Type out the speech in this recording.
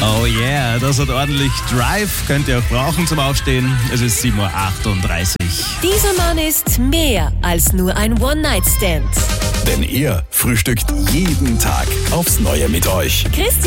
Oh yeah, das hat ordentlich Drive, könnt ihr auch brauchen zum Aufstehen. Es ist 7:38 Uhr. Dieser Mann ist mehr als nur ein One-Night-Stand. Denn er frühstückt jeden Tag aufs Neue mit euch. Christian